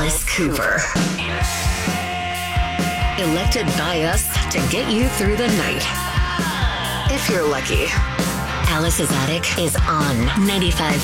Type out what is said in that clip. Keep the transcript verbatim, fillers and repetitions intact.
Alice Cooper. Elected by us to get you through the night. If you're lucky. Alice's Attic is on ninety-five